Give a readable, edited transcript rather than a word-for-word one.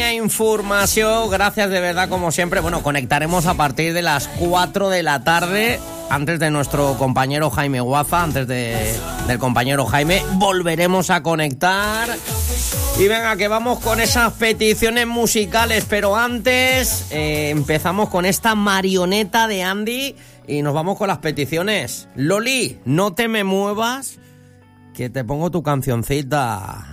Información, gracias de verdad como siempre. Bueno, conectaremos a partir de las 4 de la tarde, antes de nuestro compañero Jaime Guaza, del compañero Jaime, volveremos a conectar. Y venga, que vamos con esas peticiones musicales, pero antes empezamos con esta marioneta de Andy y nos vamos con las peticiones. Loli, no te me muevas, que te pongo tu cancioncita.